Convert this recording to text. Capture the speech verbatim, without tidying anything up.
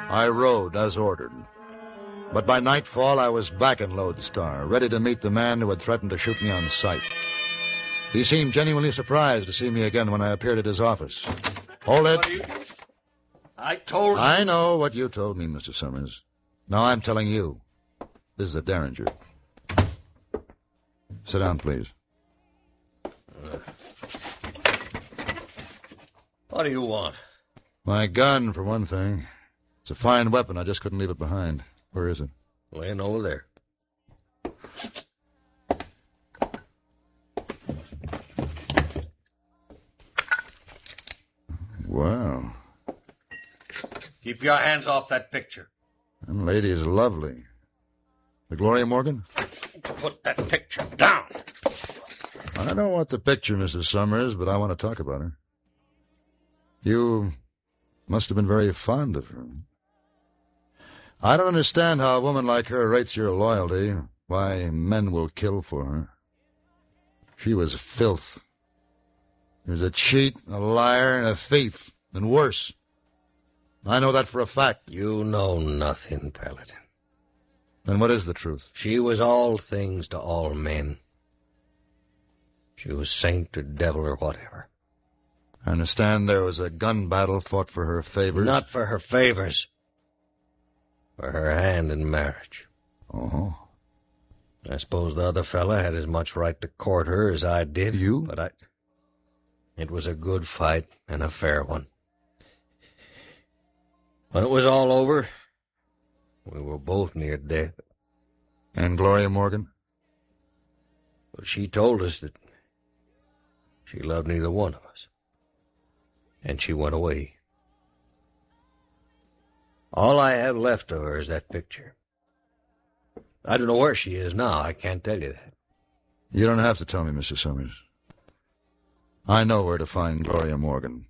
I rode as ordered. But by nightfall, I was back in Lodestar, ready to meet the man who had threatened to shoot me on sight. He seemed genuinely surprised to see me again when I appeared at his office. Hold it. You... I told you. I know what you told me, Mister Summers. Now I'm telling you. This is a Derringer. Sit down, please. Uh, what do you want? My gun, for one thing. It's a fine weapon. I just couldn't leave it behind. Where is it? Laying over there. Wow. Keep your hands off that picture. That lady is lovely. The Gloria Morgan? Put that picture down. I don't want the picture, Missus Summers, but I want to talk about her. You must have been very fond of her. I don't understand how a woman like her rates your loyalty, why men will kill for her. She was filth. She was a cheat, a liar, and a thief, and worse. I know that for a fact. You know nothing, Paladin. Then what is the truth? She was all things to all men. She was saint or devil or whatever. I understand there was a gun battle fought for her favors. Not for her favors. For her hand in marriage. Oh. I suppose the other fella had as much right to court her as I did. You? But I... It was a good fight and a fair one. When it was all over, we were both near death. And Gloria Morgan? Well, she told us that she loved neither one of us. And she went away. All I have left of her is that picture. I don't know where she is now. I can't tell you that. You don't have to tell me, Mister Summers. I know where to find Gloria Morgan.